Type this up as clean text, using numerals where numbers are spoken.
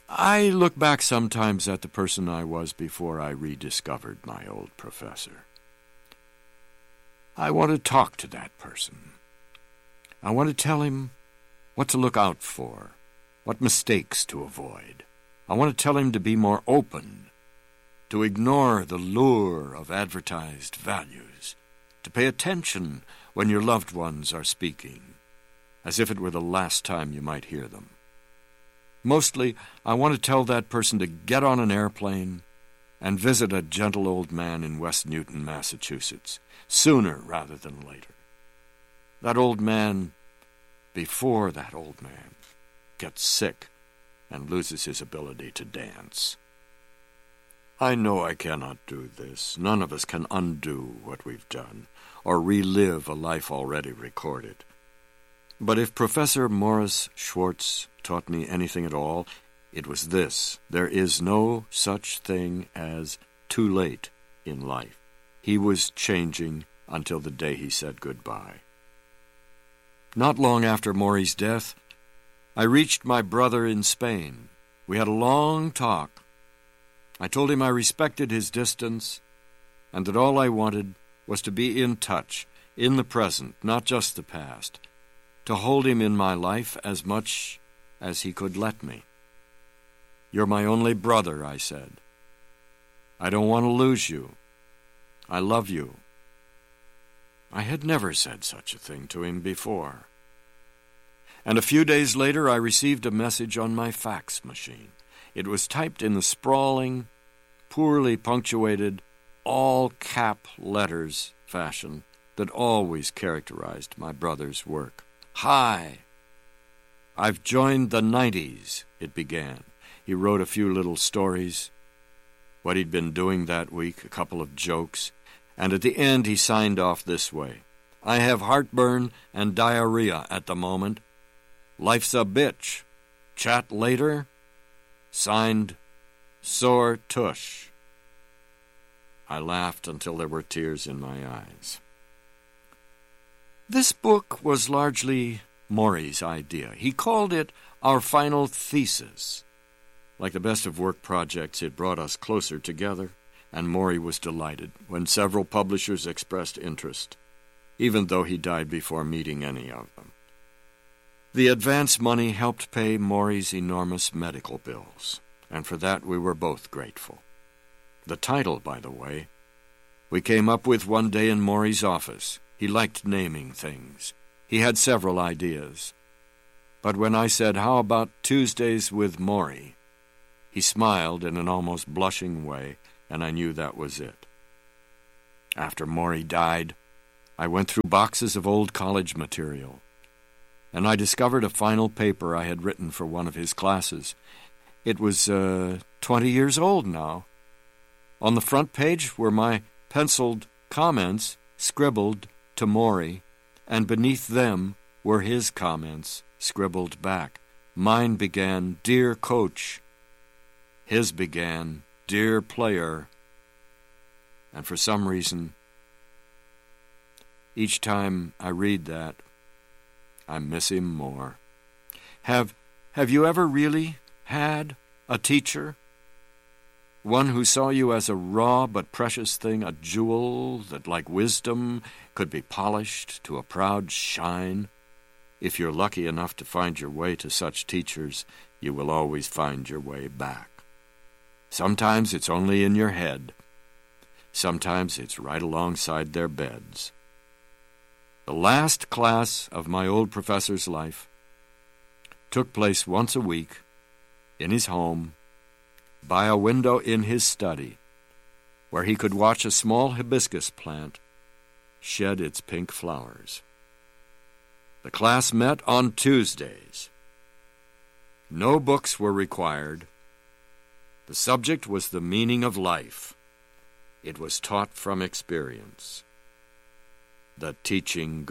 I look back sometimes at the person I was before I rediscovered my old professor. I want to talk to that person. I want to tell him what to look out for, what mistakes to avoid. I want to tell him to be more open, to ignore the lure of advertised values, to pay attention when your loved ones are speaking, as if it were the last time you might hear them. Mostly, I want to tell that person to get on an airplane and visit a gentle old man in West Newton, Massachusetts, sooner rather than later. That old man, before that old man, gets sick and loses his ability to dance. I know I cannot do this. None of us can undo what we've done or relive a life already recorded. But if Professor Morris Schwartz taught me anything at all, it was this: there is no such thing as too late in life. He was changing until the day he said goodbye. Not long after Maury's death, I reached my brother in Spain. We had a long talk. I told him I respected his distance and that all I wanted was to be in touch, in the present, not just the past, to hold him in my life as much as he could let me. "You're my only brother," I said. "I don't want to lose you. I love you." I had never said such a thing to him before. And a few days later I received a message on my fax machine. It was typed in the sprawling, poorly punctuated, all-cap letters fashion that always characterized my brother's work. "Hi. I've joined the 90s, it began. He wrote a few little stories, what he'd been doing that week, a couple of jokes, and at the end he signed off this way: "I have heartburn and diarrhea at the moment. Life's a bitch. Chat later. Signed, Sore Tush." I laughed until there were tears in my eyes. This book was largely Maury's idea. He called it our final thesis. Like the best of work projects, it brought us closer together, and Maury was delighted when several publishers expressed interest, even though he died before meeting any of them. The advance money helped pay Maury's enormous medical bills, and for that we were both grateful. The title, by the way, we came up with one day in Maury's office. He liked naming things. He had several ideas. But when I said, "How about Tuesdays with Maury?" he smiled in an almost blushing way, and I knew that was it. After Maury died, I went through boxes of old college material, and I discovered a final paper I had written for one of his classes. It was 20 years old now. On the front page were my penciled comments scribbled to Maury, and beneath them were his comments scribbled back. Mine began, "Dear Coach." His began, "Dear Player." And for some reason, each time I read that, I miss him more. Have you ever really had a teacher? One who saw you as a raw but precious thing, a jewel that, like wisdom, could be polished to a proud shine? If you're lucky enough to find your way to such teachers, you will always find your way back. Sometimes it's only in your head. Sometimes it's right alongside their beds. The last class of my old professor's life took place once a week in his home, by a window in his study, where he could watch a small hibiscus plant shed its pink flowers. The class met on Tuesdays. No books were required. The subject was the meaning of life. It was taught from experience. The teaching